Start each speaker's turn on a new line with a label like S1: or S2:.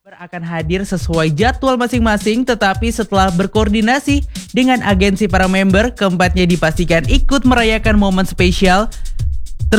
S1: Akan hadir sesuai jadwal masing-masing, tetapi setelah berkoordinasi dengan agensi para member, keempatnya dipastikan ikut merayakan momen spesial